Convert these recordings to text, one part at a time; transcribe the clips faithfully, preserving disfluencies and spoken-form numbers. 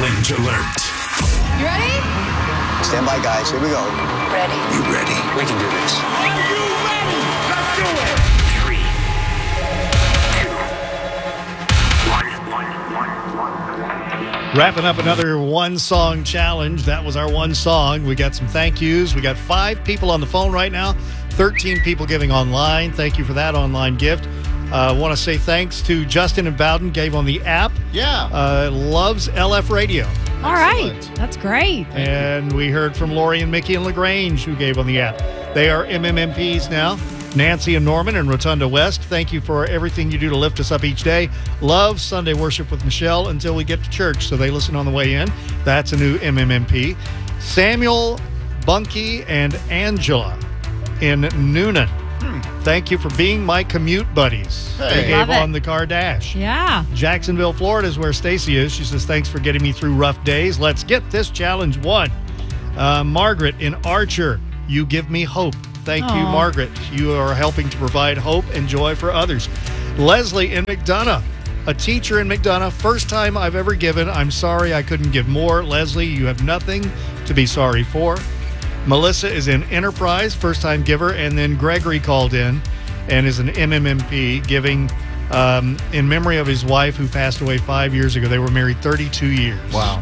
Challenge alert. You ready? Stand by, guys. Here we go. Ready. You ready? We can do this. Are you ready? Let's do it. Three, two, one, one, one, one. Wrapping up another one-song challenge. That was our one song. We got some thank yous. We got five people on the phone right now, thirteen people giving online. Thank you for that online gift. I uh, want to say thanks to Justin and Bowden, gave on the app. Yeah. Uh, loves L F Radio. All right. Excellent. That's great. And we heard from Lori and Mickey and LaGrange, who gave on the app. They are M M M Ps now. Nancy and Norman and Rotunda West, thank you for everything you do to lift us up each day. Love Sunday Worship with Michelle until we get to church, so they listen on the way in. That's a new M M M P. Samuel, Bunky, and Angela in Noonan. Hmm. Thank you for being my commute buddies. Hey. They Love gave it. on the car dash. Yeah. Jacksonville, Florida is where Stacy is. She says, thanks for getting me through rough days. Let's get this challenge won. Uh, Margaret in Archer, you give me hope. Thank you, Aw. Margaret. You are helping to provide hope and joy for others. Leslie in McDonough, a teacher in McDonough. First time I've ever given. I'm sorry I couldn't give more. Leslie, you have nothing to be sorry for. Melissa is in Enterprise, first time giver. And then Gregory called in and is an M M M P, giving um, in memory of his wife who passed away five years ago. They were married thirty-two years. Wow.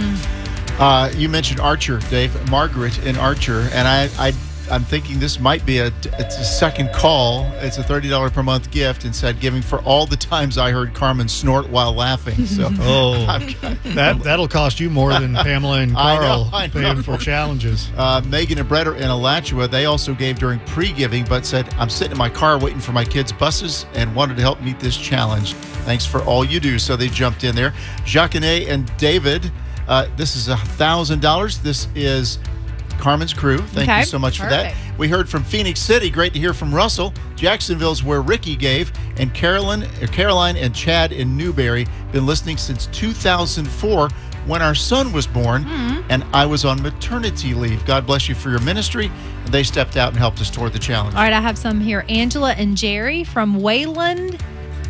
Uh, you mentioned Archer, Dave. Margaret in Archer, and I, I, I'm thinking this might be a, it's a second call. It's a thirty dollars per month gift, and said giving for all the times I heard Carmen snort while laughing. So Oh, I've got- that, that'll cost you more than Pamela and I know, Carl I know. paying for challenges. Uh, Megan and Brett in Alachua, they also gave during pre-giving, but said, I'm sitting in my car waiting for my kids' buses and wanted to help meet this challenge. Thanks for all you do. So they jumped in there. Jacqueline and David, uh, this is one thousand dollars. This is Carmen's crew. Thank Okay, you so much for that. perfect. We heard from Phoenix City. Great to hear from Russell. Jacksonville's where Ricky gave. And Carolyn, or Caroline and Chad in Newberry, been listening since two thousand four when our son was born, Mm-hmm. and I was on maternity leave. God bless you for your ministry. And they stepped out and helped us toward the challenge. All right, I have some here. Angela and Jerry from Wayland,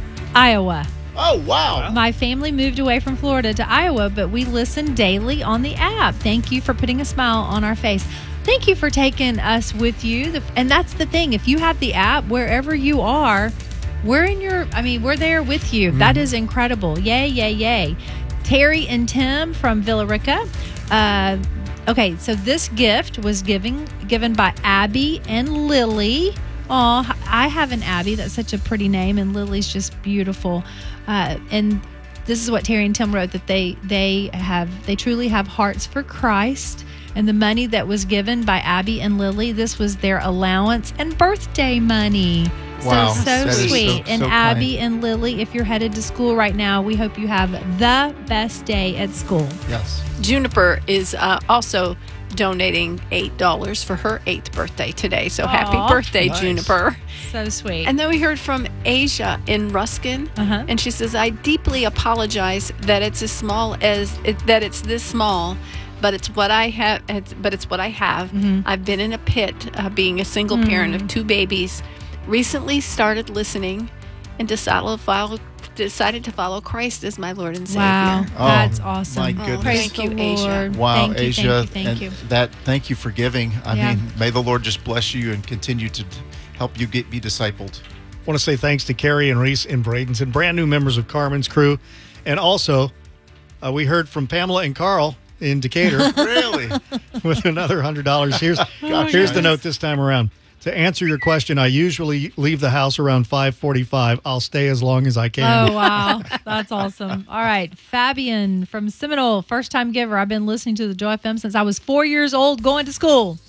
Iowa. Oh, wow. My family moved away from Florida to Iowa, but we listen daily on the app. Thank you for putting a smile on our face. Thank you for taking us with you. The- And that's the thing. If you have the app, wherever you are, we're in your, I mean, we're there with you. That is incredible. Yay, yay, yay. Terry and Tim from Villa Rica. Uh, okay, so this gift was given, given by Abby and Lily. Oh, I have an Abby. That's such a pretty name, and Lily's just beautiful. Uh, and this is what Terry and Tim wrote, that they they have they truly have hearts for Christ. And the money that was given by Abby and Lily, this was their allowance and birthday money. Wow. So, so That is so- sweet. and so Abby kind. and Lily, if you're headed to school right now, we hope you have the best day at school. Yes. Juniper is uh, also donating eight dollars for her eighth birthday today. So happy Aw. birthday, Nice. Juniper. So sweet. And then we heard from Asia in Ruskin, Uh-huh. and she says, "I deeply apologize that it's as small as it, that it's this small, but it's what I have. It's, but it's what I have. Mm-hmm. I've been in a pit, uh, being a single parent Mm. of two babies. Recently started listening, and decided to follow decided to follow Christ as my Lord and Savior." Wow, Oh, that's awesome. my goodness. Praise Thank the you, Asia. Lord. Wow, thank you, Asia. Thank you, thank and you. that thank you for giving. I Yeah. mean, may the Lord just bless you and continue to help you get be discipled. I want to say thanks to Carrie and Reese in Bradenton, brand new members of Carmen's crew. And also, uh, we heard from Pamela and Carl in Decatur Really? with another one hundred dollars. Here's, Gosh, here's the guys. note this time around. To answer your question, I usually leave the house around five forty-five. I'll stay as long as I can. Oh, wow. That's awesome. All right. Fabian from Seminole, first time giver. I've been listening to the Joy F M since I was four years old going to school.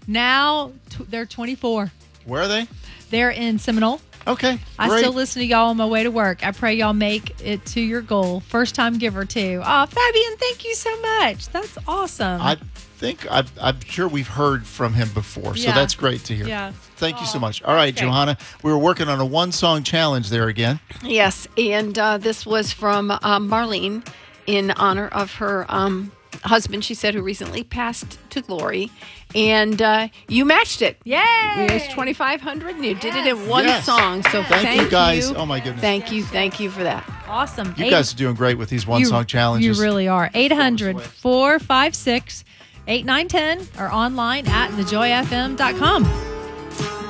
Now t- they're twenty-four. Where are they? They're in Seminole. Okay. I great. still listen to y'all on my way to work. I pray y'all make it to your goal. First time giver, too. Oh, Fabian, thank you so much. That's awesome. I think I've, I'm sure we've heard from him before, so Yeah. that's great to hear. Yeah. Thank you so Aw. much. All right, Okay. Johanna, we were working on a one-song challenge there again. Yes, and uh, this was from uh, Marlene in honor of her um, husband, she said, who recently passed to glory, and uh, you matched it. Yay! It was twenty-five hundred, and you did it in one Yes. song. So Thank thank, you, guys. Oh, my goodness. Thank you, thank you for that. Awesome. You Eight- guys are doing great with these one you, song challenges. You really are. eight hundred, four five six, eight nine one zero or online at the joy f m dot com.